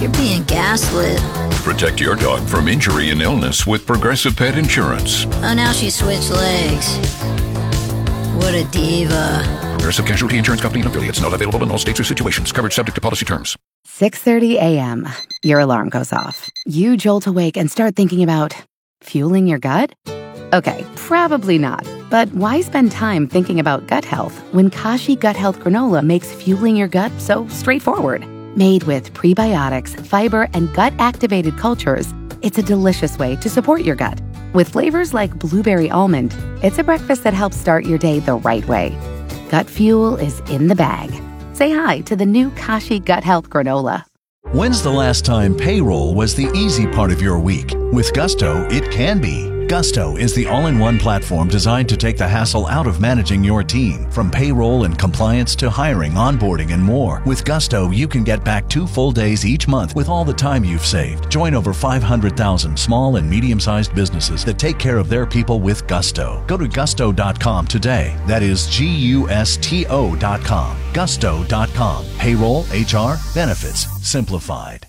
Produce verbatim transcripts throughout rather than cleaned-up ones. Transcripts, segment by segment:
you're being gaslit. Protect your dog from injury and illness with Progressive Pet Insurance. Oh, now she switched legs. What a diva. Progressive Casualty Insurance Company and affiliates. Not available in all states or situations. Coverage subject to policy terms. six thirty a.m. Your alarm goes off. You jolt awake and start thinking about fueling your gut? Okay, probably not. But why spend time thinking about gut health when Kashi Gut Health Granola makes fueling your gut so straightforward? Made with prebiotics, fiber, and gut-activated cultures, it's a delicious way to support your gut. With flavors like blueberry almond, it's a breakfast that helps start your day the right way. Gut fuel is in the bag. Say hi to the new Kashi Gut Health Granola. When's the last time payroll was the easy part of your week? With Gusto, it can be. Gusto is the all-in-one platform designed to take the hassle out of managing your team. From payroll and compliance to hiring, onboarding, and more. With Gusto, you can get back two full days each month with all the time you've saved. Join over five hundred thousand small and medium-sized businesses that take care of their people with Gusto. Go to gusto dot com today. That is G U S T O dot com. gusto dot com. Payroll, H R, benefits, simplified.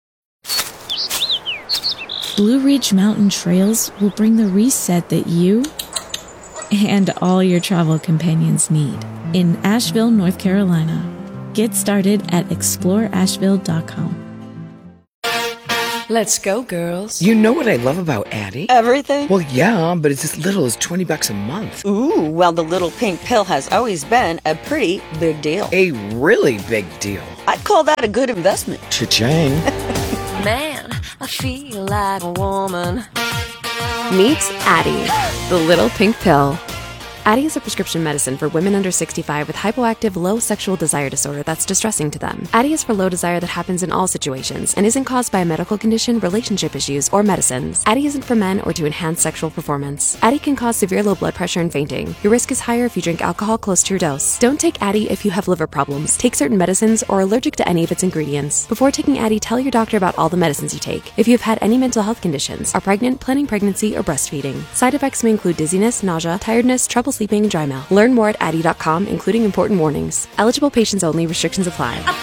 Blue Ridge Mountain Trails will bring the reset that you and all your travel companions need in Asheville, North Carolina. Get started at explore asheville dot com. Let's go, girls. You know what I love about Addie? Everything? Well, yeah, but it's as little as twenty bucks a month. Ooh, well, the little pink pill has always been a pretty big deal. A really big deal. I'd call that a good investment. Cha-ching. Man, I feel like a woman. Meet Addie, the little pink pill. Addie is a prescription medicine for women under sixty-five with hypoactive low sexual desire disorder that's distressing to them. Addie is for low desire that happens in all situations and isn't caused by a medical condition, relationship issues, or medicines. Addie isn't for men or to enhance sexual performance. Addie can cause severe low blood pressure and fainting. Your risk is higher if you drink alcohol close to your dose. Don't take Addie if you have liver problems, take certain medicines, or are allergic to any of its ingredients. Before taking Addie, tell your doctor about all the medicines you take. If you have had any mental health conditions, are pregnant, planning pregnancy, or breastfeeding. Side effects may include dizziness, nausea, tiredness, trouble sleeping, and dry mouth. Learn more at addie dot com, including important warnings. Eligible patients only. Restrictions apply. I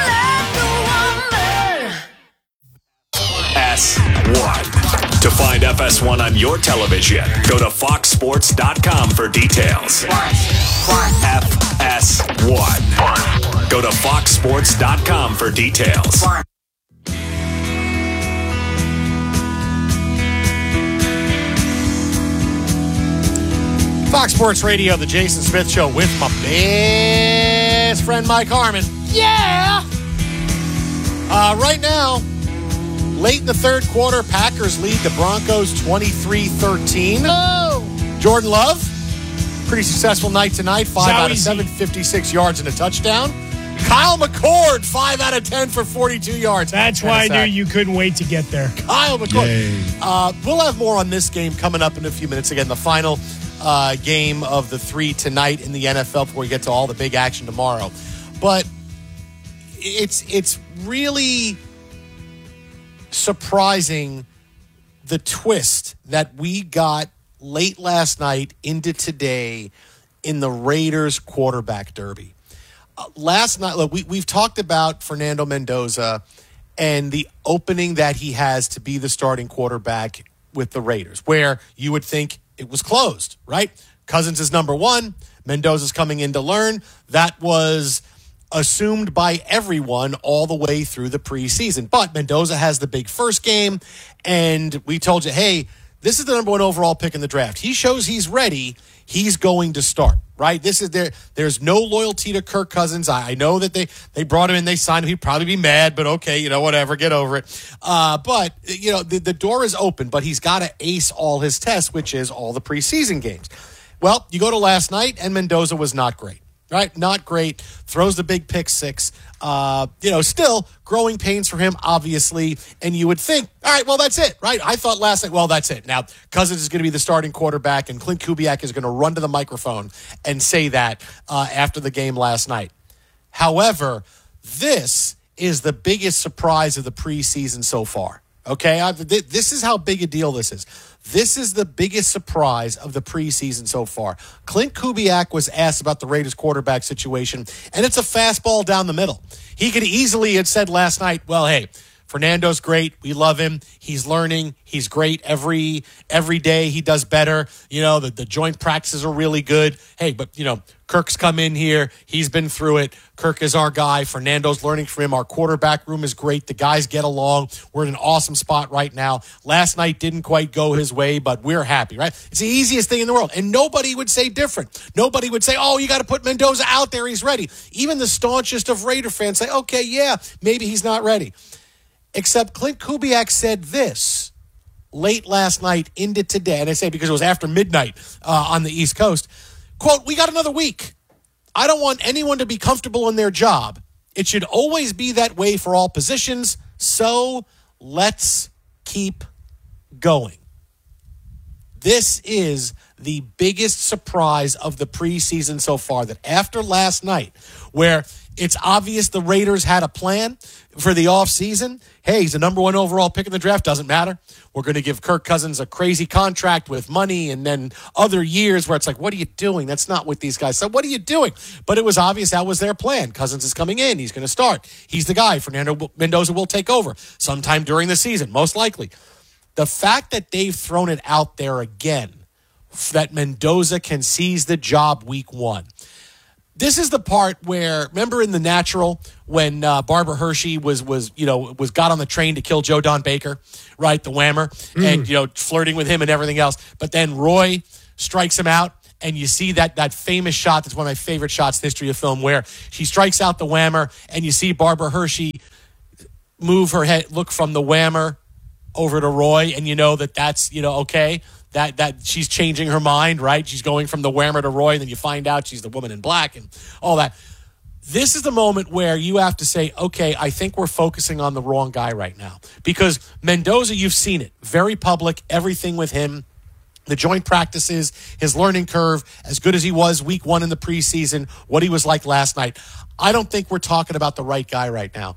feel like a woman. S one. To find F S one on your television, go to fox sports dot com for details. F S one. Go to fox sports dot com for details. Fox Sports Radio, the Jason Smith Show with my best friend Mike Harmon. Yeah! Uh, right now, late in the third quarter, Packers lead the Broncos twenty-three thirteen. Oh! Jordan Love, pretty successful night tonight. Five out of easy. seven, fifty-six yards and a touchdown. Kyle McCord, five out of ten for forty-two yards. That's why I knew you couldn't wait to get there. Kyle McCord. Uh, we'll have more on this game coming up in a few minutes. Again, the final uh, game of the three tonight in the N F L before we get to all the big action tomorrow. But it's it's really surprising the twist that we got late last night into today in the Raiders quarterback derby. Uh, last night, look, we, we've talked about Fernando Mendoza and the opening that he has to be the starting quarterback with the Raiders, where you would think it was closed, right? Cousins is number one. Mendoza's coming in to learn. That was assumed by everyone all the way through the preseason. But Mendoza has the big first game, and we told you, hey, this is the number one overall pick in the draft. He shows he's ready. He's going to start, right? This is there. There's no loyalty to Kirk Cousins. I, I know that they, they brought him in, they signed him. He'd probably be mad, but okay, you know, whatever, get over it. Uh, but, you know, the, the door is open, but he's got to ace all his tests, which is all the preseason games. Well, you go to last night, and Mendoza was not great. Right? Not great. Throws the big pick six. Uh, you know, still growing pains for him, obviously. And you would think, all right, well, that's it, right? I thought last night, well, that's it. Now, Cousins is going to be the starting quarterback, and Clint Kubiak is going to run to the microphone and say that uh, after the game last night. However, this is the biggest surprise of the preseason so far. Okay? I, th- this is how big a deal this is. This is the biggest surprise of the preseason so far. Clint Kubiak was asked about the Raiders quarterback situation, and it's a fastball down the middle. He could easily have said last night, well, hey, Fernando's great. We love him. He's learning. He's great every every day. He does better. You know, the, the joint practices are really good. Hey, but, you know, Kirk's come in here. He's been through it. Kirk is our guy. Fernando's learning from him. Our quarterback room is great. The guys get along. We're in an awesome spot right now. Last night didn't quite go his way, but we're happy, right? It's the easiest thing in the world. And nobody would say different. Nobody would say, oh, you got to put Mendoza out there. He's ready. Even the staunchest of Raider fans say, okay, yeah, maybe he's not ready. Except Clint Kubiak said this late last night into today, and I say because it was after midnight uh, on the East Coast. Quote, we got another week. I don't want anyone to be comfortable in their job. It should always be that way for all positions, so let's keep going. This is the biggest surprise of the preseason so far, that after last night, where it's obvious the Raiders had a plan for the offseason. Hey, he's the number one overall pick in the draft. Doesn't matter. We're going to give Kirk Cousins a crazy contract with money, and then other years where it's like, what are you doing? That's not what these guys said. What are you doing? But it was obvious that was their plan. Cousins is coming in. He's going to start. He's the guy. Fernando Mendoza will take over sometime during the season, most likely. The fact that they've thrown it out there again, that Mendoza can seize the job week one. This is the part where, remember in The Natural when uh, Barbara Hershey was was you know was got on the train to kill Joe Don Baker, right? The whammer, mm. and you know flirting with him and everything else. But then Roy strikes him out, and you see that that famous shot. That's one of my favorite shots in the history of film, where she strikes out the whammer, and you see Barbara Hershey move her head, look from the whammer over to Roy, and you know that that's you know okay. That that she's changing her mind, right? She's going from the whammer to Roy, and then you find out she's the woman in black and all that. This is the moment where you have to say, okay, I think we're focusing on the wrong guy right now. Because Mendoza, you've seen it. Very public, everything with him. The joint practices, his learning curve, as good as he was week one in the preseason, what he was like last night. I don't think we're talking about the right guy right now.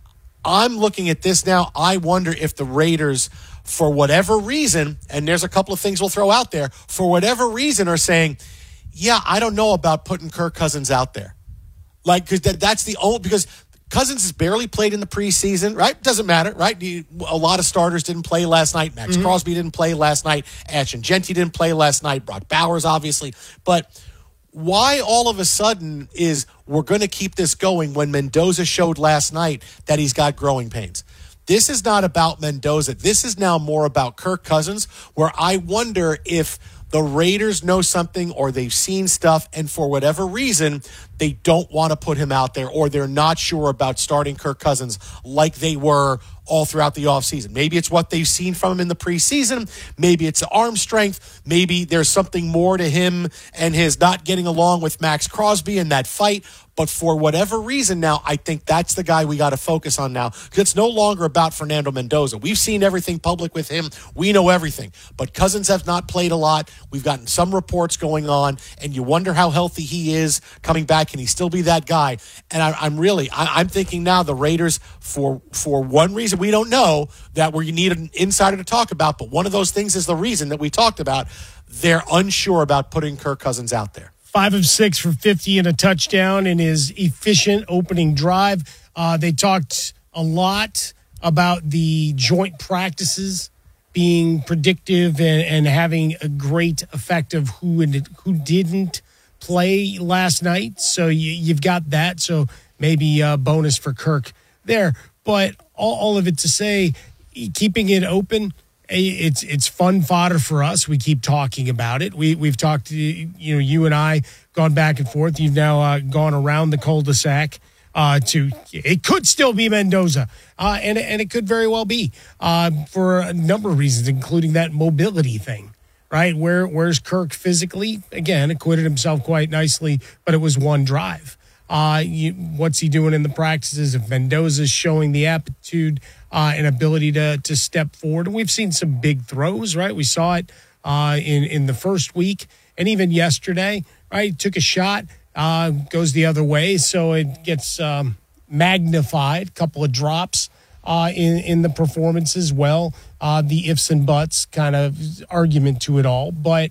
I'm looking at this now. I wonder if the Raiders, for whatever reason, and there's a couple of things we'll throw out there, for whatever reason are saying, yeah, I don't know about putting Kirk Cousins out there. Like, because that, that's the only, because Cousins has barely played in the preseason, right? Doesn't matter, right? A lot of starters didn't play last night. Max mm-hmm. Crosby didn't play last night. Ashton Genty didn't play last night. Brock Bowers, obviously. But why all of a sudden is we're going to keep this going when Mendoza showed last night that he's got growing pains? This is not about Mendoza. This is now more about Kirk Cousins, where I wonder if the Raiders know something or they've seen stuff, and for whatever reason, they don't want to put him out there, or they're not sure about starting Kirk Cousins like they were all throughout the offseason. Maybe it's what they've seen from him in the preseason. Maybe it's arm strength. Maybe there's something more to him and his not getting along with Max Crosby in that fight. But for whatever reason now, I think that's the guy we got to focus on now, because it's no longer about Fernando Mendoza. We've seen everything public with him. We know everything. But Cousins have not played a lot. We've gotten some reports going on, and you wonder how healthy he is coming back. Can he still be that guy? And I, I'm really, I, I'm thinking now the Raiders, for for one reason we don't know, that we need an insider to talk about, but one of those things is the reason that we talked about, they're unsure about putting Kirk Cousins out there. Five of six for fifty and a touchdown in his efficient opening drive. Uh, they talked a lot about the joint practices being predictive and, and having a great effect of who and who didn't play last night. So you, you've got that. So maybe a bonus for Kirk there. But all, all of it to say, keeping it open, it's it's fun fodder for us. We keep talking about it. We we've talked. You know, you and I gone back and forth. You've now uh, gone around the cul-de-sac uh, to. It could still be Mendoza, uh, and and it could very well be uh, for a number of reasons, including that mobility thing. Right? Where where's Kirk physically? Again, acquitted himself quite nicely, but it was one drive. Uh, you, what's he doing in the practices? If Mendoza's showing the aptitude uh, and ability to to step forward, and we've seen some big throws, right? We saw it uh, in in the first week, and even yesterday, right? Took a shot, uh, goes the other way, so it gets um, magnified. Couple of drops uh, in in the performance as well. Uh, the ifs and buts kind of argument to it all, but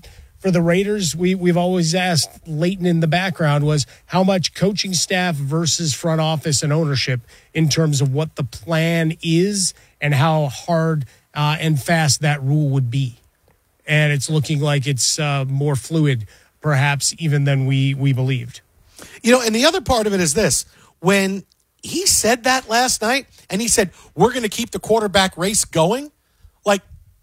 for the Raiders, we, we've always asked Leighton in the background was how much coaching staff versus front office and ownership in terms of what the plan is and how hard uh, and fast that rule would be. And it's looking like it's uh, more fluid, perhaps, even than we, we believed. You know, and the other part of it is this. When he said that last night, and he said, we're going to keep the quarterback race going, like,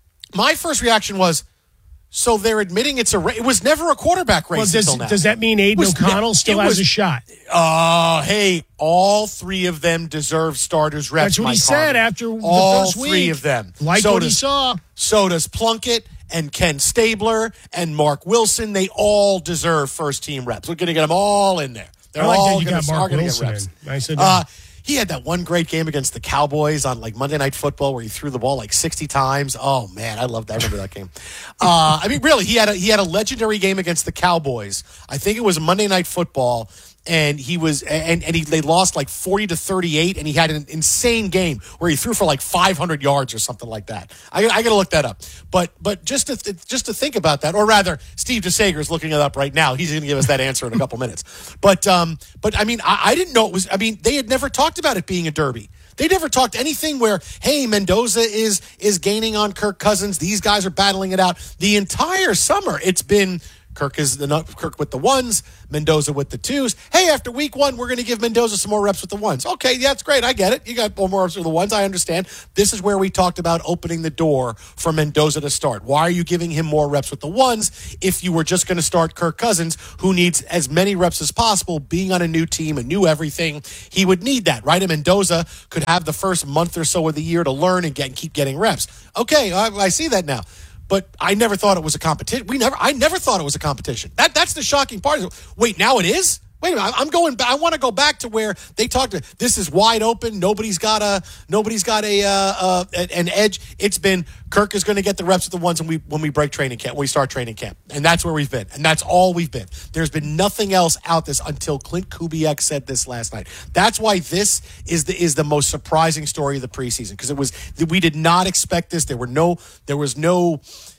my first reaction was, so they're admitting it's a race. It was never a quarterback race well, does, until now. Does that mean Aiden was, O'Connell yeah, still was, has a shot? Uh, hey, all three of them deserve starters reps. That's what Mike he said Harmon. after the all first week. All three of them. Like so what does, he saw. So does Plunkett and Ken Stabler and Mark Wilson. They all deserve first-team reps. We're going to get them all in there. They're I like all that you gonna, got Mark gonna Wilson get reps. in. I said, uh, he had that one great game against the Cowboys on like Monday Night Football where he threw the ball like sixty times. Oh man, I loved that. I remember that game. Uh, I mean, really, he had a, he had a legendary game against the Cowboys. I think it was Monday Night Football, and he was and and he they lost like forty to thirty-eight, and he had an insane game where he threw for like five hundred yards or something like that. I, I got to look that up. But but just to just to think about that, or rather, Steve DeSager is looking it up right now. He's going to give us that answer in a couple minutes. But um, but I mean, I, I didn't know it was. I mean, they had never talked about it being a derby. They never talked anything where, hey, Mendoza is is gaining on Kirk Cousins. These guys are battling it out. The entire summer, it's been Kirk is the Kirk with the ones, Mendoza with the twos. Hey, after week one, we're going to give Mendoza some more reps with the ones. Okay, yeah, that's great. I get it. You got more reps with the ones. I understand. This is where we talked about opening the door for Mendoza to start. Why are you giving him more reps with the ones if you were just going to start Kirk Cousins, who needs as many reps as possible, being on a new team, a new everything? He would need that, right? And Mendoza could have the first month or so of the year to learn and get and keep getting reps. Okay, I, I see that now. But I never thought it was a competition. We never. I never thought it was a competition. That that's the shocking part. Wait, now it is? Wait a minute. I'm going back. I want to go back to where they talked to. This is wide open. Nobody's got a. Nobody's got a uh, uh, an edge. It's been Kirk is going to get the reps with the ones when we when we break training camp. When we start training camp, and that's where we've been, and that's all we've been. There's been nothing else out this until Clint Kubiak said this last night. That's why this is the is the most surprising story of the preseason, because it was we did not expect this. There were no. There was no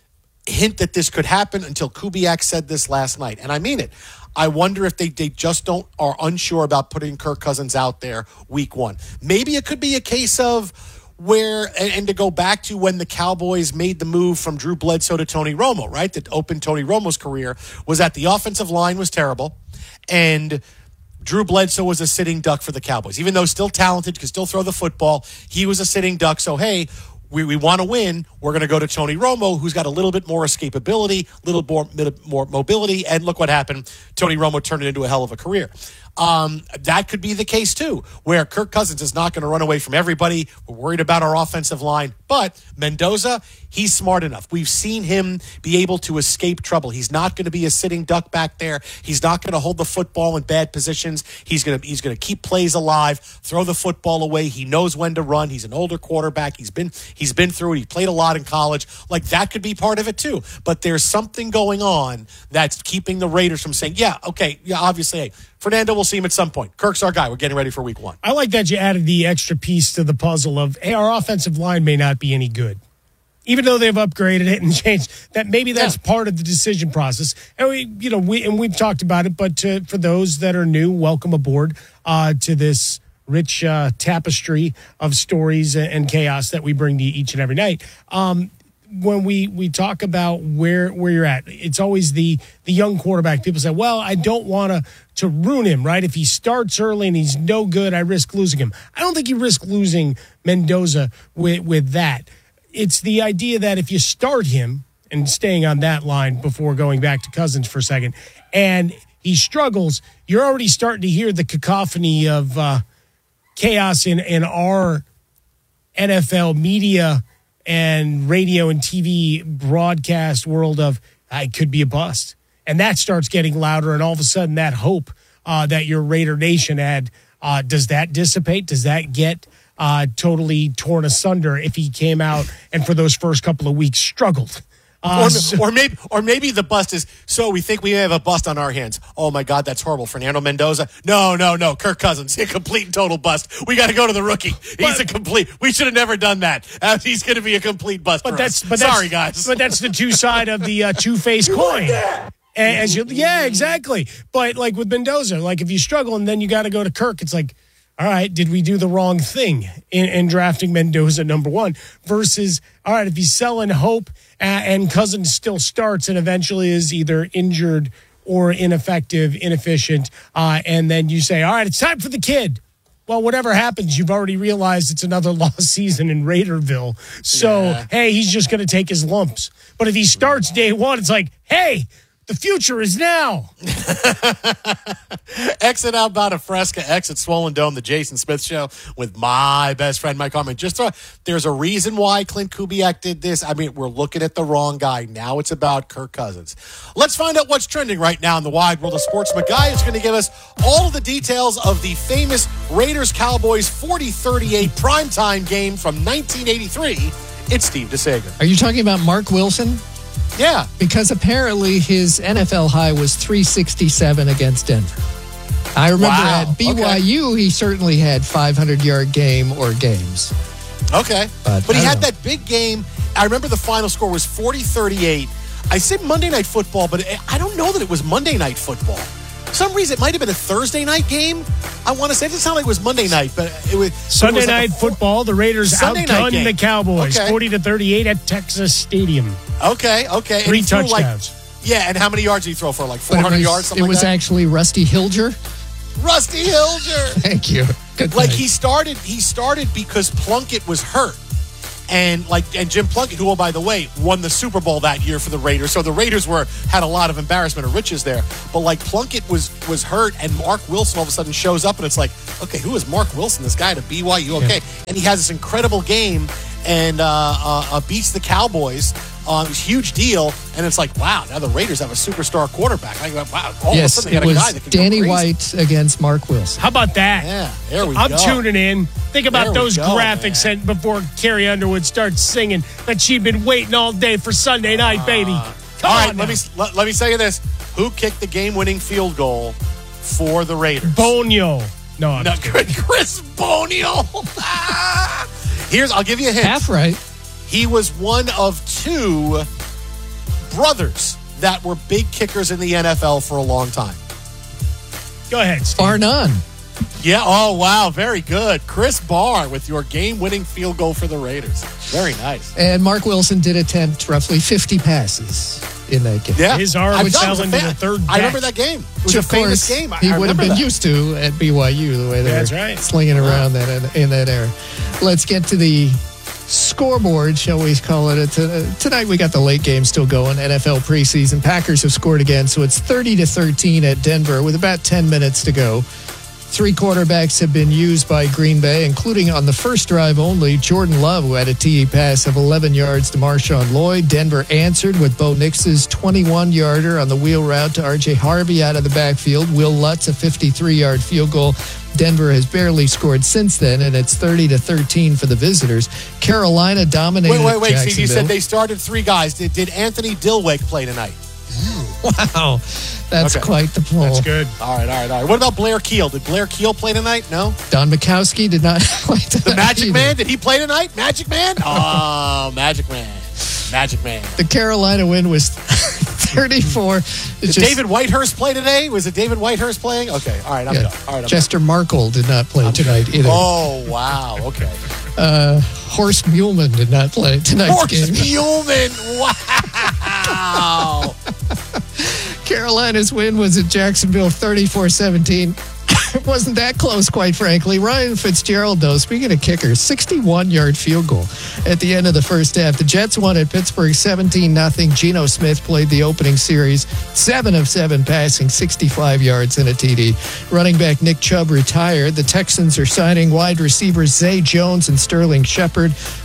hint that this could happen until Kubiak said this last night. And I mean it. I wonder if they, they just don't are unsure about putting Kirk Cousins out there week one. Maybe it could be a case of where, and, and to go back to when the Cowboys made the move from Drew Bledsoe to Tony Romo, right? That opened Tony Romo's career, was that the offensive line was terrible and Drew Bledsoe was a sitting duck for the Cowboys. Even though still talented, could still throw the football, he was a sitting duck. So, hey, we, we want to win. We're going to go to Tony Romo, who's got a little bit more escapability, a little more, more mobility, and look what happened. Tony Romo turned it into a hell of a career. Um, that could be the case, too, where Kirk Cousins is not going to run away from everybody. We're worried about our offensive line. But Mendoza, he's smart enough. We've seen him be able to escape trouble. He's not going to be a sitting duck back there. He's not going to hold the football in bad positions. He's going to he's going to keep plays alive, throw the football away. He knows when to run. He's an older quarterback. He's been he's been through it. He played a lot in college. Like, that could be part of it, too. But there's something going on that's keeping the Raiders from saying, yeah, okay, yeah, obviously, hey, Fernando, we'll see him at some point. Kirk's our guy. We're getting ready for week one. I like that you added the extra piece to the puzzle of, hey, our offensive line may not be any good. Even though they've upgraded it and changed, that maybe that's yeah. part of the decision process. And we, you know, we and we've talked about it, but to, for those that are new, welcome aboard uh, to this rich uh, tapestry of stories and chaos that we bring to you each and every night. Um, when we, we talk about where where you're at, it's always the the young quarterback. People say, well, I don't want to to ruin him, right? If he starts early and he's no good, I risk losing him. I don't think you risk losing Mendoza with, with that. It's the idea that if you start him, and staying on that line before going back to Cousins for a second, and he struggles, you're already starting to hear the cacophony of uh, chaos in, in our N F L media and radio and T V broadcast world of, uh, it could be a bust. And that starts getting louder, and all of a sudden that hope uh, that your Raider Nation had, uh, does that dissipate? Does that get uh, totally torn asunder if he came out and for those first couple of weeks struggled Uh, or, so- or maybe, or maybe the bust is. So we think we may have a bust on our hands. Oh my God, that's horrible. Fernando Mendoza. No, no, no. Kirk Cousins, a complete and total bust. We got to go to the rookie. He's But- a complete. We should have never done that. Uh, he's going to be a complete bust. But for that's us. but sorry, that's, guys. But that's the two side of the uh, two faced coin. As you, yeah, exactly. But like with Mendoza, like if you struggle and then you got to go to Kirk, it's like, all right, did we do the wrong thing in, in drafting Mendoza number one? Versus, all right, if he's selling hope uh, and Cousins still starts and eventually is either injured or ineffective, inefficient, uh, and then you say, all right, it's time for the kid. Well, whatever happens, you've already realized it's another lost season in Raiderville. So, Yeah. hey, he's just going to take his lumps. But if he starts day one, it's like, hey, the future is now. Exit Outbound of Fresca, exit Swollen Dome, the Jason Smith Show with my best friend, Mike Harmon. Just throw, there's a reason why Clint Kubiak did this. I mean, we're looking at the wrong guy. Now it's about Kirk Cousins. Let's find out what's trending right now in the wide world of sports. McGuy is going to give us all of the details of the famous Raiders-Cowboys forty thirty-eight primetime game from nineteen eighty-three. It's Steve DeSager. Are you talking about Mark Wilson? Yeah. Because apparently his N F L high was three sixty-seven against Denver. I remember Wow. at B Y U, okay. He certainly had five hundred yard game or games. Okay. But, But he I had don't know. that big game. I remember the final score was forty thirty-eight. I said Monday Night Football, but I don't know that it was Monday Night Football. For some reason, it might have been a Thursday night game. I want to say it didn't sound like it was Monday night, but it was Sunday it was like night a four- football, the Raiders Sunday night outgunned game. the Cowboys Okay. forty to thirty-eight at Texas Stadium. Okay, okay. And Three he threw, like- touchdowns. yeah, and how many yards did he throw for? Like But four hundred it was, yards, something it was like that? actually Rusty Hilger. Rusty Hilger. Thank you. Good Like night. he started, he started because Plunkett was hurt, and like and Jim Plunkett, who, oh, by the way, won the Super Bowl that year for the Raiders. So the Raiders were had a lot of embarrassment of riches there. But like Plunkett was was hurt, and Mark Wilson all of a sudden shows up, and it's like, okay, who is Mark Wilson? This guy to B Y U, okay, yeah. And he has this incredible game and uh, uh, uh, beats the Cowboys. Uh, it was a huge deal, and it's like, wow, now the Raiders have a superstar quarterback. Like, wow, all yes, of a sudden they it got a was guy that can Danny go crazy. White against Mark Wilson. How about that? Yeah, there we I'm go. tuning in. Think about There we those go, graphics man. and before Carrie Underwood starts singing that she'd been waiting all day for Sunday night, baby. Come All right, on let now. me let, let me say you this: who kicked the game-winning field goal for the Raiders? Bonio. No, I'm No, just kidding. Chris Bonio. Here's, I'll give you a hint. Half right. He was one of two brothers that were big kickers in the N F L for a long time. Go ahead, Steve. Bar none. Yeah. Oh, wow. Very good, Chris Barr, with your game-winning field goal for the Raiders. Very nice. And Mark Wilson did attempt roughly fifty passes in that game. Yeah, His arm I was thought it fell was a into fa- the third I remember deck. that game. It was Which, a of famous course, game. I, he I would have remember been that. used to at B Y U, the way they That's were right. slinging around that in, in that era. Let's get to the scoreboard, shall we call it. T- tonight we got the late game still going, N F L preseason. Packers have scored again, so it's thirty to thirteen at Denver with about ten minutes to go. Three quarterbacks have been used by Green Bay, including on the first drive only, Jordan Love, who had a T E pass of eleven yards to Marshawn Lloyd. Denver answered with Bo Nix's twenty-one-yarder on the wheel route to R J Harvey out of the backfield. Will Lutz, a fifty-three-yard field goal. Denver has barely scored since then, and it's thirty to thirteen for the visitors. Carolina dominated Wait, wait, wait, Jacksonville. Steve. You said they started three guys. Did, did Anthony Dilweg play tonight? Wow, that's Okay. quite the pull. That's good. All right, all right, all right. What about Blair Keel? Did Blair Keel play tonight? No? Don Mikowski did not play tonight. The Magic either. Man? Did he play tonight? Magic Man? Oh, Magic Man. Magic Man. The Carolina win was thirty-four. It's Did just- David Whitehurst play today? Was it David Whitehurst playing? Okay, all right, I'm yeah. done. All right, I'm Chester Markle did not play tonight either. done. Oh, wow, okay. Uh, Horst Muhlman did not play tonight's Horst game. Muhlman, wow. Carolina's win was at Jacksonville thirty-four seventeen. It wasn't that close, quite frankly. Ryan Fitzgerald, though, speaking of kickers, sixty-one-yard field goal at the end of the first half. The Jets won at Pittsburgh seventeen nothing. Geno Smith played the opening series, seven of seven passing, sixty-five yards and a T D. Running back Nick Chubb retired. The Texans are signing wide receivers Zay Jones and Sterling Shepard.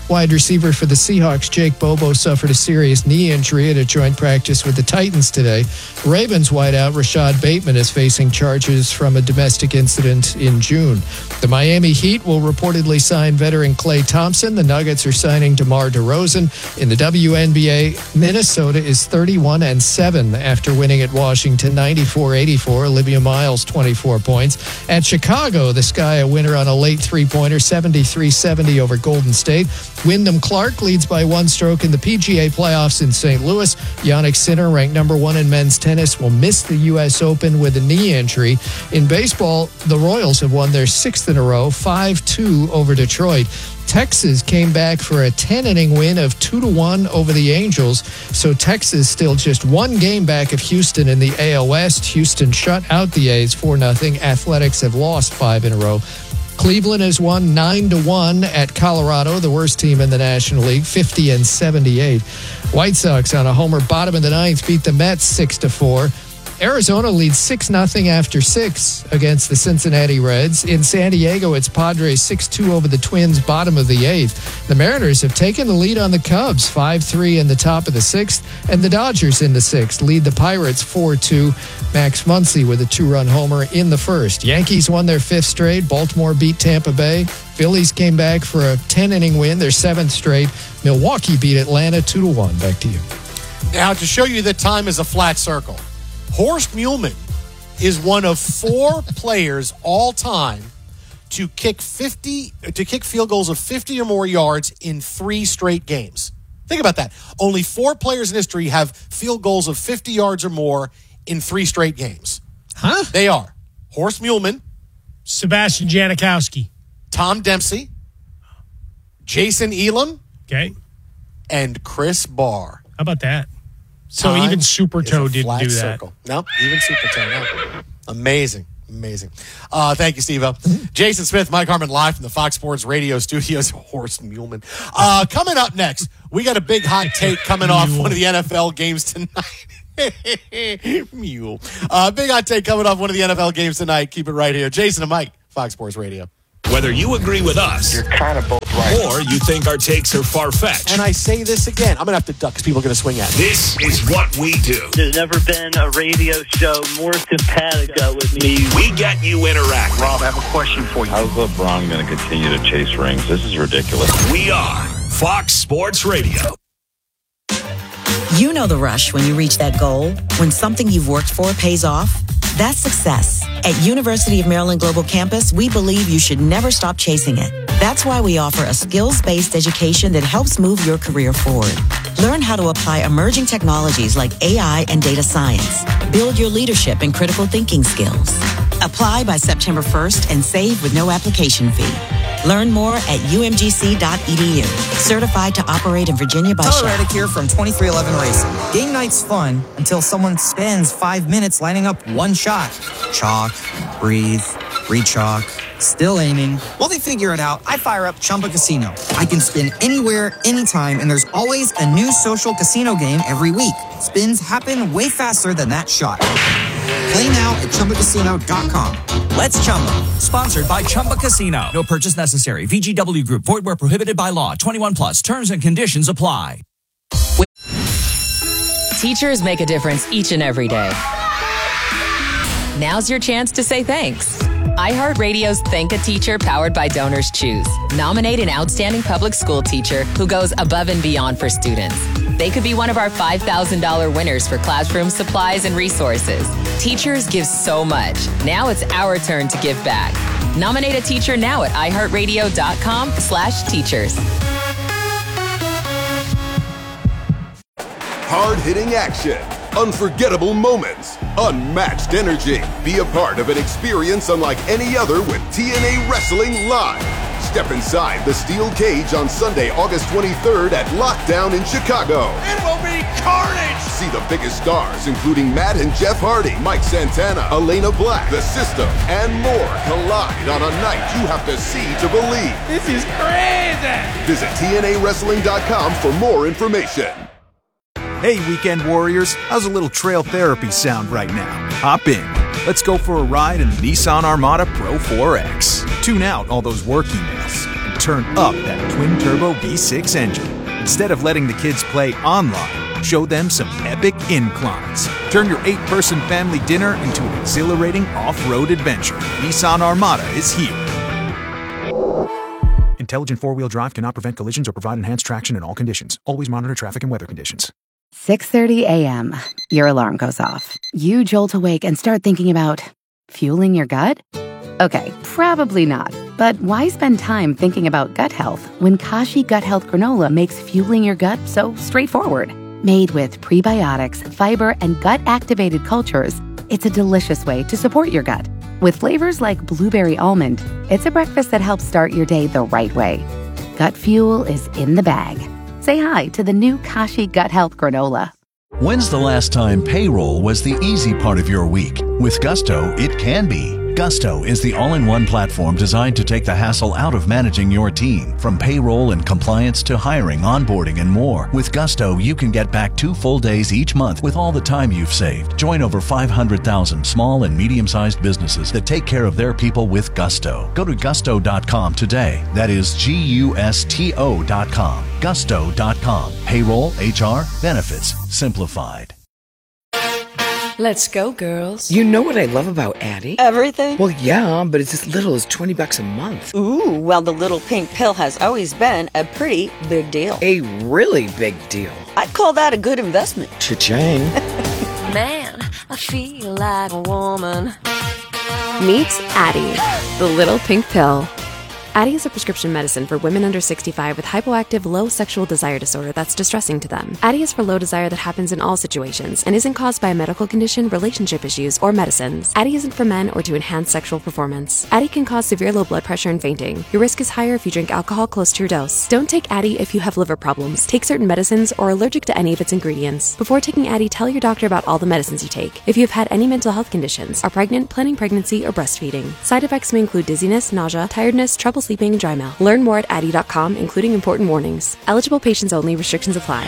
Wide receiver for the Seahawks, Jake Bobo, suffered a serious knee injury at a joint practice with the Titans today. Ravens wideout Rashad Bateman is facing charges from a domestic incident in June. The Miami Heat will reportedly sign veteran Klay Thompson. The Nuggets are signing DeMar DeRozan. In the W N B A, Minnesota is thirty-one and seven after winning at Washington ninety-four eighty-four. Olivia Miles, twenty-four points. At Chicago, the Sky a winner on a late three-pointer, seventy-three seventy over Golden State. Wyndham Clark leads by one stroke in the P G A playoffs in Saint Louis. Jannik Sinner, ranked number one in men's tennis, will miss the U S Open with a knee injury. In baseball, the Royals have won their sixth in a row, five two over Detroit. Texas came back for a ten-inning win of two to one over the Angels, so Texas still just one game back of Houston in the A L West. Houston shut out the A's four nothing. Athletics have lost five in a row. Cleveland has won nine to one at Colorado, the worst team in the National League, fifty and seventy-eight. White Sox on a homer bottom of the ninth beat the Mets six to four. Arizona leads six nothing after six against the Cincinnati Reds. In San Diego, it's Padres six two over the Twins, bottom of the eighth. The Mariners have taken the lead on the Cubs, five three in the top of the sixth. And the Dodgers in the sixth lead the Pirates four two. Max Muncy with a two-run homer in the first. Yankees won their fifth straight. Baltimore beat Tampa Bay. Phillies came back for a ten-inning win, their seventh straight. Milwaukee beat Atlanta two to one. Back to you. Now, to show you that time is a flat circle, Horst Muhlmann is one of four players all time to kick fifty to kick field goals of fifty or more yards in three straight games. Think about that. Only four players in history have field goals of fifty yards or more in three straight games. Huh? They are Horst Muhlmann, Sebastian Janikowski, Tom Dempsey, Jason Elam, okay, and Chris Barr. How about that? So Time even Super Toe didn't flat do that. Circle. No, even Super Toe. No. Amazing. Amazing. Uh, thank you, Steve-O. Jason Smith, Mike Harmon, live from the Fox Sports Radio studios. Horst Muhlmann. Uh, coming up next, we got a big hot take coming off one of the N F L games tonight. Mule. Uh, big hot take coming off one of the N F L games tonight. Keep it right here. Jason and Mike, Fox Sports Radio. Whether you agree with us, you're kind of both right, or you think our takes are far-fetched. And I say this again, I'm going to have to duck because people are going to swing at me. This is what we do. There's never been a radio show more simpatico with me. We get you interact. Rob, I have a question for you. How's LeBron going to continue to chase rings? This is ridiculous. We are Fox Sports Radio. You know the rush when you reach that goal, when something you've worked for pays off. That's success. At University of Maryland Global Campus, we believe you should never stop chasing it. That's why we offer a skills-based education that helps move your career forward. Learn how to apply emerging technologies like A I and data science. Build your leadership and critical thinking skills. Apply by September first and save with no application fee. Learn more at U M G C dot E D U. Certified to operate in Virginia by Tyler Shell. Reddick here from twenty-three eleven Racing. Game night's fun until someone spends five minutes lining up one shot. Chalk, breathe, re-chalk, still aiming. While they figure it out, I fire up Chumba Casino. I can spin anywhere, anytime, and there's always a new social casino game every week. Spins happen way faster than that shot. Play now at Chumba Casino dot com. Let's Chumba. Sponsored by Chumba Casino. No purchase necessary. V G W Group. Void where prohibited by law. twenty-one plus. Terms and conditions apply. Teachers make a difference each and every day. Now's your chance to say thanks. iHeartRadio's Thank a Teacher, powered by Donors Choose. Nominate an outstanding public school teacher who goes above and beyond for students. They could be one of our five thousand dollars winners for classroom supplies and resources. Teachers give so much. Now it's our turn to give back. Nominate a teacher now at iHeartRadio.com slash teachers. Hard-hitting action, unforgettable moments, unmatched energy. Be a part of an experience unlike any other with T N A Wrestling Live. Step inside the steel cage on Sunday, August twenty-third at Lockdown in Chicago. It will be carnage! See the biggest stars, including Matt and Jeff Hardy, Mike Santana, Elena Black, The System, and more collide on a night you have to see to believe. This is crazy! Visit T N A wrestling dot com for more information. Hey, Weekend Warriors, how's a little trail therapy sound right now? Hop in. Let's go for a ride in the Nissan Armada Pro four X. Tune out all those work emails and Turn up that twin-turbo V six engine. Instead of letting the kids play online, show them some epic inclines. Turn your eight-person family dinner into an exhilarating off-road adventure. Nissan Armada is here. Intelligent four-wheel drive cannot prevent collisions or provide enhanced traction in all conditions. Always monitor traffic and weather conditions. six thirty a.m. Your alarm goes off. You jolt awake and start thinking about fueling your gut? Okay, probably not. But why spend time thinking about gut health when Kashi Gut Health Granola makes fueling your gut so straightforward? Made with prebiotics, fiber, and gut-activated cultures, it's a delicious way to support your gut. With flavors like blueberry almond, it's a breakfast that helps start your day the right way. Gut fuel is in the bag. Say hi to the new Kashi Gut Health Granola. When's the last time payroll was the easy part of your week? With Gusto, it can be. Gusto is the all-in-one platform designed to take the hassle out of managing your team. From payroll and compliance to hiring, onboarding, and more. With Gusto, you can get back two full days each month with all the time you've saved. Join over five hundred thousand small and medium-sized businesses that take care of their people with Gusto. Go to gusto dot com today. That is G U S T O dot com. gusto dot com. Payroll, H R, benefits, simplified. Let's go, girls. You know what I love about Addie? Everything? Well, yeah, but it's as little as twenty bucks a month. Ooh, well, the little pink pill has always been a pretty big deal. A really big deal. I'd call that a good investment. Cha-ching. Man, I feel like a woman. Meet Addie, the little pink pill. Addie is a prescription medicine for women under sixty-five with hypoactive low sexual desire disorder that's distressing to them. Addie is for low desire that happens in all situations and isn't caused by a medical condition, relationship issues, or medicines. Addie isn't for men or to enhance sexual performance. Addie can cause severe low blood pressure and fainting. Your risk is higher if you drink alcohol close to your dose. Don't take Addie if you have liver problems, take certain medicines, or are allergic to any of its ingredients. Before taking Addie, tell your doctor about all the medicines you take. If you have had any mental health conditions, are pregnant, planning pregnancy, or breastfeeding. Side effects may include dizziness, nausea, tiredness, trouble sleeping, and dry mouth. Learn more at addie dot com, including important warnings. Eligible patients only. Restrictions apply.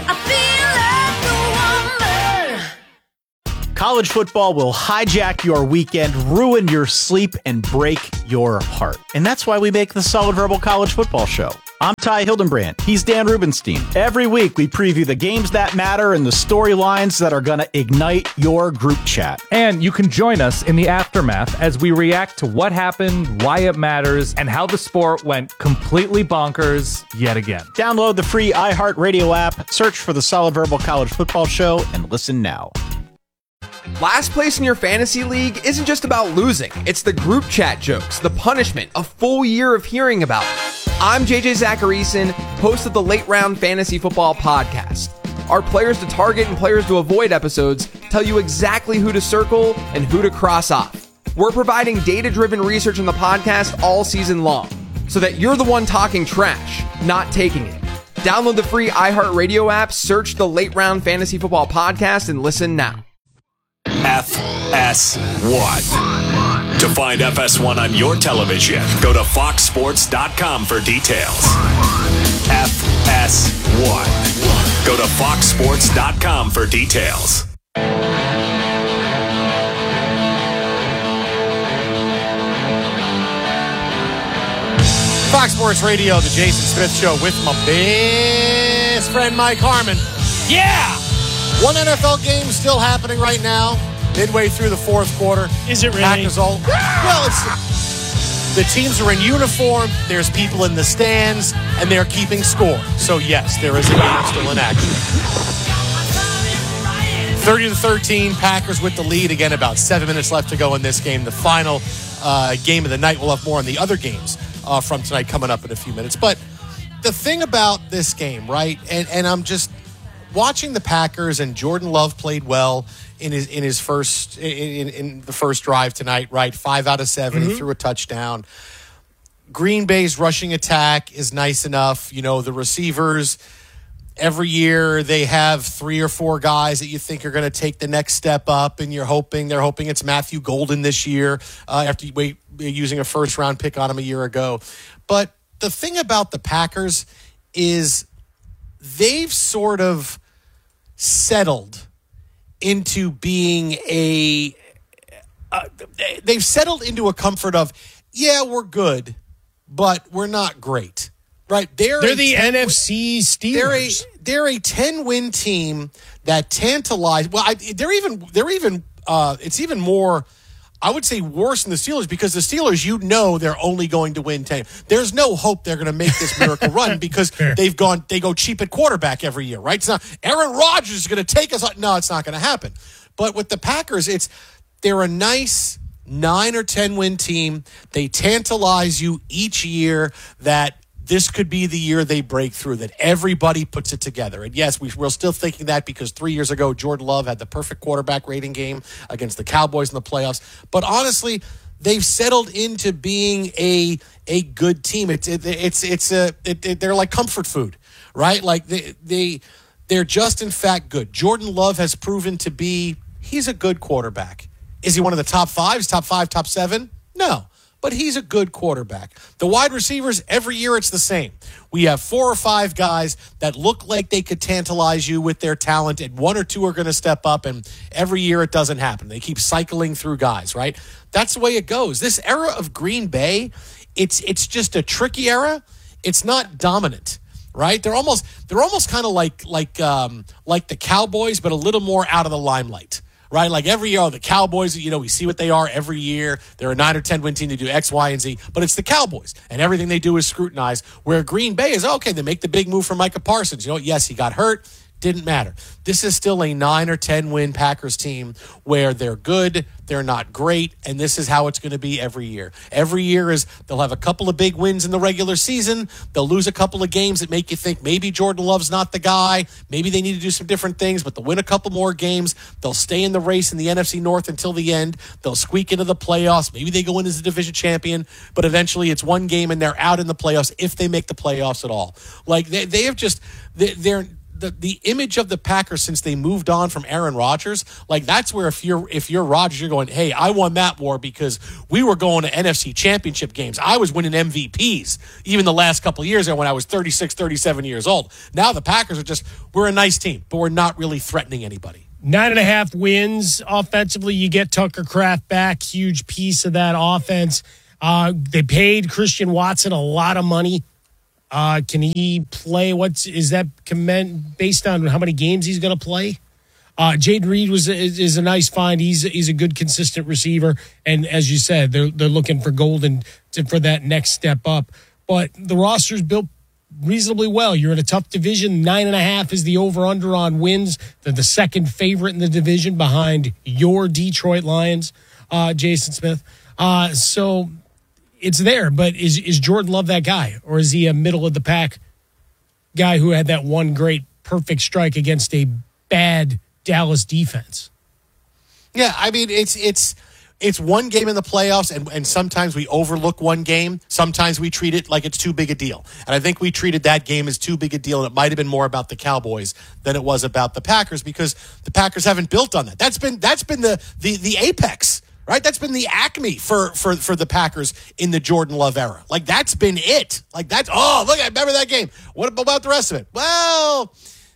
College football will hijack your weekend, ruin your sleep, and break your heart. And that's why we make the Solid Verbal College Football Show. I'm Ty Hildenbrand. He's Dan Rubenstein. Every week, we preview the games that matter and the storylines that are going to ignite your group chat. And you can join us in the aftermath as we react to what happened, why it matters, and how the sport went completely bonkers yet again. Download the free iHeartRadio app, search for the Solid Verbal College Football Show, and listen now. Last place in your fantasy league isn't just about losing. It's the group chat jokes, the punishment, a full year of hearing about it. I'm J J Zacharyson, host of the Late Round Fantasy Football Podcast. Our Players to Target and Players to Avoid episodes tell you exactly who to circle and who to cross off. We're providing data-driven research in the podcast all season long, so that you're the one talking trash, not taking it. Download the free iHeartRadio app, search the Late Round Fantasy Football Podcast, and listen now. F S one. To find F S one on your television, go to fox sports dot com for details. F S one. Go to fox sports dot com for details. Fox Sports Radio, the Jason Smith Show with my best friend Mike Harmon. Yeah! One N F L game still happening right now, midway through the fourth quarter. Is it really? Packers all, well, it's, the teams are in uniform, there's people in the stands, and they're keeping score. So, yes, there is a game still in action. thirty to thirteen, Packers with the lead. Again, about seven minutes left to go in this game. The final uh, game of the night. We'll have more on the other games uh, from tonight coming up in a few minutes. But the thing about this game, right, and, and I'm just watching the Packers, and Jordan Love played well in his in his first in, in the first drive tonight, right? Five out of seven, mm-hmm. He threw a touchdown. Green Bay's rushing attack is nice enough. You know, the receivers, every year they have three or four guys that you think are going to take the next step up, and you're hoping they're hoping it's Matthew Golden this year uh, after you wait, using a first round pick on him a year ago. But the thing about the Packers is they've sort of settled into being a uh, they've settled into a comfort of, yeah, we're good, but we're not great. Right. They're, They're a the ten N F C Steelers. They're a they're a ten-win team that tantalize. Well, I, they're even they're even uh, it's even more. I would say worse than the Steelers, because the Steelers, you know, they're only going to win ten. There's no hope they're going to make this miracle run because they've gone they go cheap at quarterback every year, right? It's not Aaron Rodgers is going to take us. No, it's not going to happen. But with the Packers, it's they're a nice nine or ten win team. They tantalize you each year that this could be the year they break through, that everybody puts it together. And yes, we, we're still thinking that because three years ago, Jordan Love had the perfect quarterback rating game against the Cowboys in the playoffs. But honestly, they've settled into being a a good team. It's it, it's it's a it, it, they're like comfort food, right? Like they they they're just in fact good. Jordan Love has proven to be he's a good quarterback. Is he one of the top fives, top five, top seven? No. But he's a good quarterback. The wide receivers, every year it's the same. We have four or five guys that look like they could tantalize you with their talent, and one or two are going to step up, and every year it doesn't happen. They keep cycling through guys, right? That's the way it goes. This era of Green Bay, it's it's just a tricky era. It's not dominant, right? They're almost they're almost kind of like like um, like the Cowboys, but a little more out of the limelight. Right, like every year, oh, the Cowboys, you know, we see what they are every year. They're a nine or ten win team. They do X, Y, and Z, but it's the Cowboys, and everything they do is scrutinized. Where Green Bay is, okay, they make the big move for Micah Parsons. You know, yes, he got hurt. Didn't matter. This is still a nine or ten win Packers team where they're good, they're not great, and this is how it's going to be every year. Every year is they'll have a couple of big wins in the regular season. They'll lose a couple of games that make you think maybe Jordan Love's not the guy. Maybe they need to do some different things, but they'll win a couple more games. They'll stay in the race in the N F C North until the end. They'll squeak into the playoffs. Maybe they go in as a division champion, but eventually it's one game and they're out in the playoffs if they make the playoffs at all. Like they, they have just they, they're. The, the image of the Packers since they moved on from Aaron Rodgers, like that's where if you're if you're Rodgers, you're going, hey, I won that war because we were going to N F C championship games. I was winning M V Ps even the last couple of years when I was thirty-six, thirty-seven years old. Now the Packers are just, we're a nice team, but we're not really threatening anybody. Nine and a half wins offensively. You get Tucker Kraft back, huge piece of that offense. Uh, they paid Christian Watson a lot of money. Uh, can he play? What's is that comment based on how many games he's going to play? Uh, Jaden Reed was is, is a nice find. He's he's a good, consistent receiver, and as you said, they're they're looking for Golden to, for that next step up. But the roster's built reasonably well. You're in a tough division. Nine and a half is the over under on wins. They're the second favorite in the division behind your Detroit Lions, uh, Jason Smith. Uh, so. It's there, but is is Jordan Love that guy? Or is he a middle-of-the-pack guy who had that one great perfect strike against a bad Dallas defense? Yeah, I mean, it's it's it's one game in the playoffs, and, and sometimes we overlook one game. Sometimes we treat it like it's too big a deal. And I think we treated that game as too big a deal, and it might have been more about the Cowboys than it was about the Packers because the Packers haven't built on that. That's been that's been the the, the apex. Right, that's been the acme for, for, for the Packers in the Jordan Love era. Like that's been it. Like that's oh look, I remember that game. What about the rest of it? Well,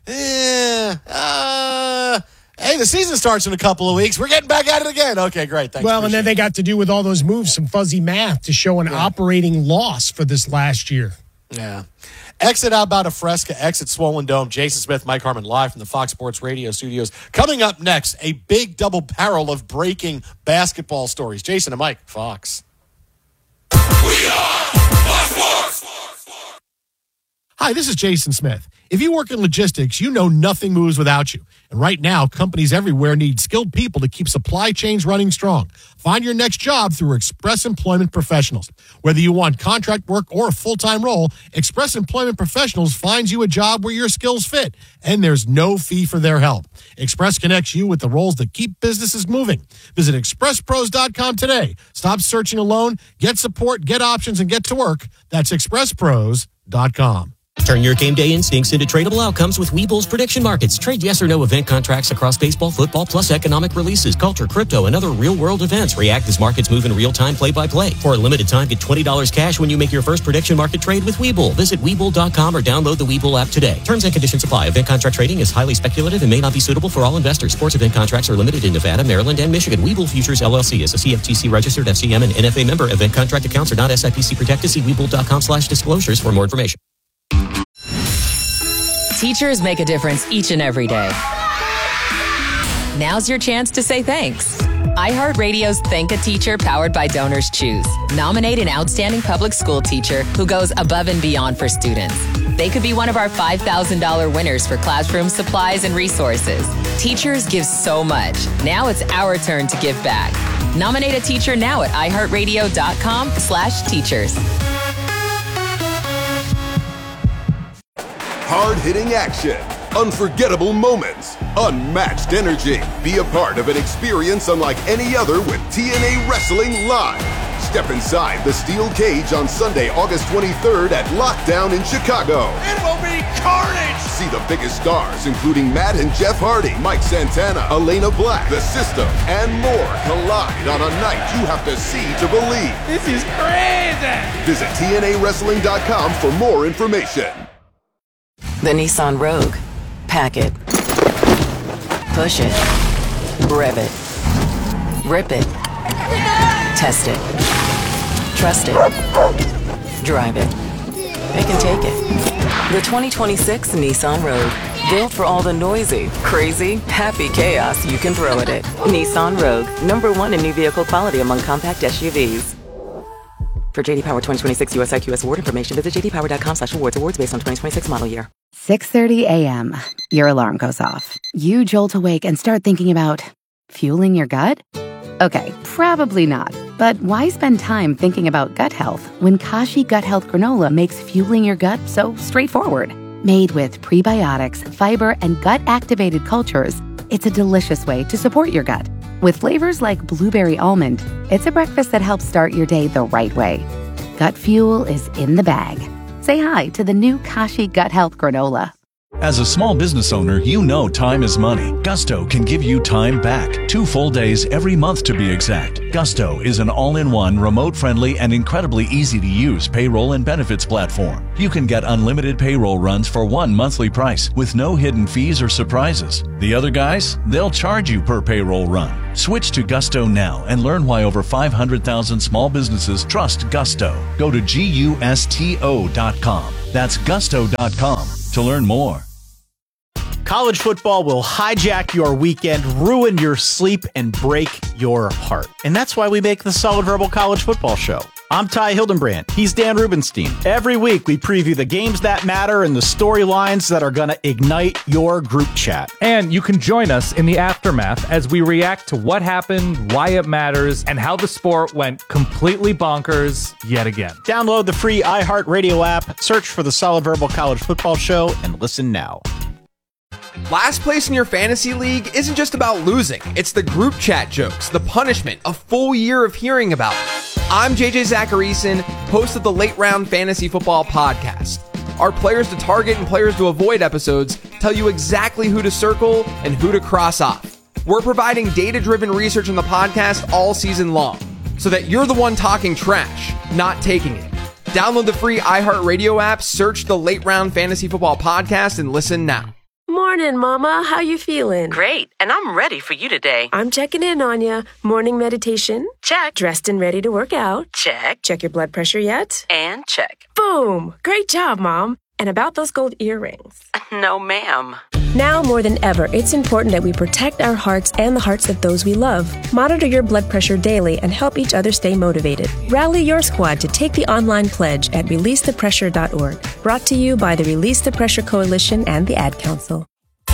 eh, uh, hey, the season starts in a couple of weeks. We're getting back at it again. Okay, great. Thanks. Well, and then they got to do with all those moves some fuzzy math to show an yeah. operating loss for this last year. Yeah. Exit Outbound of Fresca, exit Swollen Dome. Jason Smith, Mike Harmon, live from the Fox Sports Radio studios. Coming up next, a big double barrel of breaking basketball stories. Jason and Mike, Fox. We are Fox Sports. Hi, this is Jason Smith. If you work in logistics, you know nothing moves without you. And right now, companies everywhere need skilled people to keep supply chains running strong. Find your next job through Express Employment Professionals. Whether you want contract work or a full-time role, Express Employment Professionals finds you a job where your skills fit, and there's no fee for their help. Express connects you with the roles that keep businesses moving. Visit express pros dot com today. Stop searching alone, get support, get options, and get to work. That's express pros dot com. Turn your game day instincts into tradable outcomes with Webull's prediction markets. Trade yes or no event contracts across baseball, football, plus economic releases, culture, crypto, and other real-world events. React as markets move in real time, play-by-play. For a limited time, get twenty dollars cash when you make your first prediction market trade with Webull. Visit Webull dot com or download the Webull app today. Terms and conditions apply. Event contract trading is highly speculative and may not be suitable for all investors. Sports event contracts are limited in Nevada, Maryland, and Michigan. Webull Futures, L L C is a C F T C-registered F C M and N F A member. Event contract accounts are not S I P C protected. See Webull dot com slash disclosures for more information. Teachers make a difference each and every day. Now's your chance to say thanks. iHeartRadio's Thank a Teacher powered by Donors Choose. Nominate an outstanding public school teacher who goes above and beyond for students. They could be one of our five thousand dollars winners for classroom supplies and resources. Teachers give so much. Now it's our turn to give back. Nominate a teacher now at iHeartRadio.com slash teachers. Hard-hitting action, unforgettable moments, unmatched energy. Be a part of an experience unlike any other with T N A Wrestling Live. Step inside the steel cage on Sunday, August twenty-third at Lockdown in Chicago. It will be carnage! See the biggest stars, including Matt and Jeff Hardy, Mike Santana, Elena Black, The System, and more collide on a night you have to see to believe. This is crazy! Visit T N A wrestling dot com for more information. The Nissan Rogue. Pack it. Push it. Rev it. Rip it. Test it. Trust it. Drive it. It can take it. The twenty twenty-six Nissan Rogue. Built for all the noisy, crazy, happy chaos you can throw at it. Nissan Rogue. Number one in new vehicle quality among compact S U Vs. For J D Power twenty twenty-six U S I Q S award information, visit j d power dot com slash awards. Awards based on twenty twenty-six model year. six thirty a.m. Your alarm goes off. You jolt awake and start thinking about fueling your gut? Okay, probably not. But why spend time thinking about gut health when Kashi Gut Health Granola makes fueling your gut so straightforward? Made with prebiotics, fiber, and gut-activated cultures, it's a delicious way to support your gut. With flavors like blueberry almond, it's a breakfast that helps start your day the right way. Gut fuel is in the bag. Say hi to the new Kashi Gut Health Granola. As a small business owner, you know time is money. Gusto can give you time back. Two full days every month to be exact. Gusto is an all-in-one, remote-friendly, and incredibly easy-to-use payroll and benefits platform. You can get unlimited payroll runs for one monthly price with no hidden fees or surprises. The other guys, they'll charge you per payroll run. Switch to Gusto now and learn why over five hundred thousand small businesses trust Gusto. Go to gusto dot com. That's gusto dot com to learn more. College football will hijack your weekend, ruin your sleep, and break your heart. And that's why we make the Solid Verbal College Football Show. I'm Ty Hildenbrand. He's Dan Rubenstein. Every week, we preview the games that matter and the storylines that are going to ignite your group chat. And you can join us in the aftermath as we react to what happened, why it matters, and how the sport went completely bonkers yet again. Download the free iHeartRadio app, search for the Solid Verbal College Football Show, and listen now. Last place in your fantasy league isn't just about losing. It's the group chat jokes, the punishment, a full year of hearing about it. I'm J J Zacharyson, host of the Late Round Fantasy Football Podcast. Our players to target and players to avoid episodes tell you exactly who to circle and who to cross off. We're providing data-driven research in the podcast all season long, so that you're the one talking trash, not taking it. Download the free iHeartRadio app, search the Late Round Fantasy Football Podcast, and listen now. Morning, Mama. How you feeling? Great, and I'm ready for you today. I'm checking in on you. Morning meditation? Check. Dressed and ready to work out? Check. Check your blood pressure yet? And check. Boom! Great job, Mom. And about those gold earrings? No, ma'am. Now more than ever, it's important that we protect our hearts and the hearts of those we love. Monitor your blood pressure daily and help each other stay motivated. Rally your squad to take the online pledge at release the pressure dot org. Brought to you by the Release the Pressure Coalition and the Ad Council.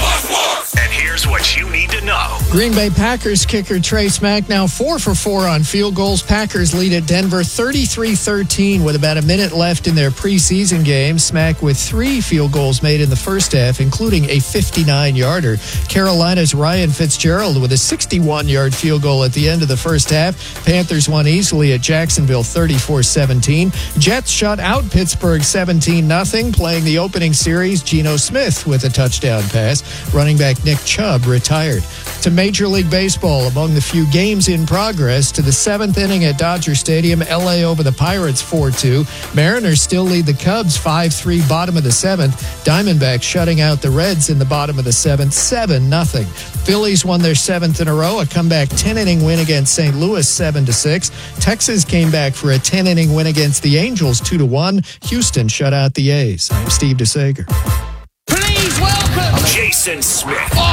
And here's what you need to know. Green Bay Packers kicker Trey Smack now four for four on field goals. Packers lead at Denver thirty-three thirteen with about a minute left in their preseason game. Smack with three field goals made in the first half, including a fifty-nine-yarder. Carolina's Ryan Fitzgerald with a sixty-one-yard field goal at the end of the first half. Panthers won easily at Jacksonville thirty-four seventeen. Jets shut out Pittsburgh seventeen nothing. Playing the opening series, Geno Smith with a touchdown pass. Running back Nick Chubb retired. To Major League Baseball, among the few games in progress, to the seventh inning at Dodger Stadium, L A over the Pirates four two. Mariners still lead the Cubs five three bottom of the seventh. Diamondbacks shutting out the Reds in the bottom of the seventh seven nothing. Phillies won their seventh in a row, a comeback ten-inning win against Saint Louis seven to six. Texas came back for a ten-inning win against the Angels two to one. Houston shut out the A's. I'm Steve DeSager. Please Jason Smith.